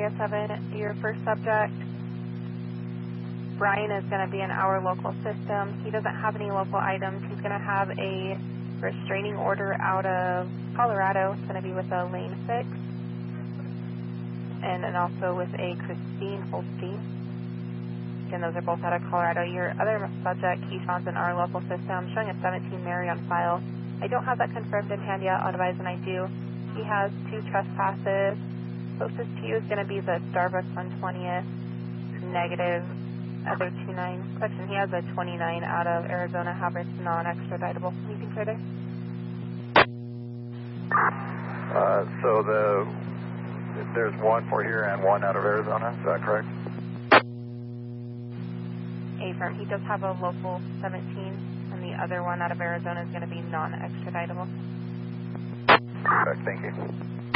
Area 7, your first subject, Brian, is going to be in our local system. He doesn't have any local items. He's going to have a restraining order out of Colorado. It's going to be with a lane 6 and then also with a Christine Holstein. Again, those are both out of Colorado. Your other subject, Keyshawn's in our local system, showing a 17 Mary on file. I don't have that confirmed in hand yet. I'll advise when I do. He has 2 trespasses. Closest to you is going to be the Starbucks on 20th, negative other 29. Question, he has a 29 out of Arizona. However, it's non-extraditable. Anything further? So there's 1 for here and 1 out of Arizona, is that correct? Affirm. He does have a local 17, and the other one out of Arizona is going to be non-extraditable. Correct, thank you.